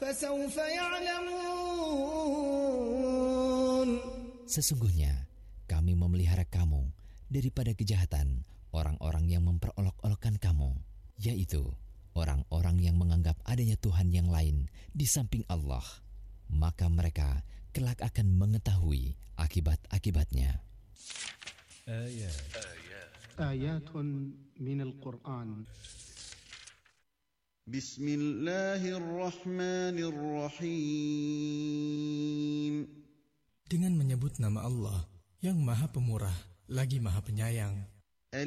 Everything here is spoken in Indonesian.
فسوف يعلمون. Sesungguhnya kami memelihara kamu daripada kejahatan orang-orang yang memperolok-olokkan kamu, yaitu orang-orang yang menganggap adanya Tuhan yang lain di samping Allah. Maka mereka kelak akan mengetahui akibat-akibatnya. Ayatun minal Qur'an. Bismillahirrahmanirrahim. Dengan menyebut nama Allah yang Maha Pemurah lagi Maha Penyayang.